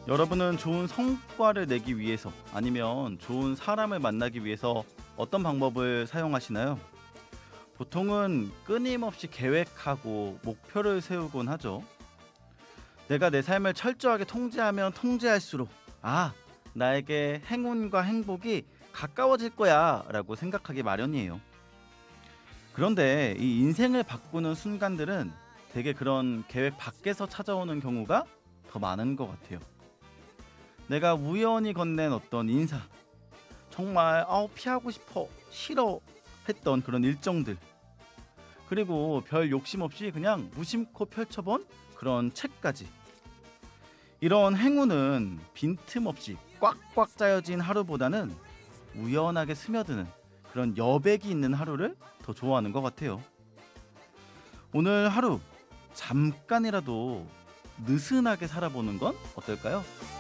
여러분은 좋은 성과를 내기 위해서 아니면 좋은 사람을 만나기 위해서 어떤 방법을 사용하시나요? 보통은 끊임없이 계획하고 목표를 세우곤 하죠. 내가 내 삶을 철저하게 통제하면 통제할수록 나에게 행운과 행복이 가까워질 거야 라고 생각하기 마련이에요. 그런데 이 인생을 바꾸는 순간들은 되게 그런 계획 밖에서 찾아오는 경우가 더 많은 것 같아요. 내가 우연히 건넨 어떤 인사, 정말 피하고 싶어, 싫어 했던 그런 일정들, 그리고 별 욕심 없이 그냥 무심코 펼쳐본 그런 책까지. 이런 행운은 빈틈없이 꽉꽉 짜여진 하루보다는 우연하게 스며드는 그런 여백이 있는 하루를 더 좋아하는 것 같아요. 오늘 하루 잠깐이라도 느슨하게 살아보는 건 어떨까요?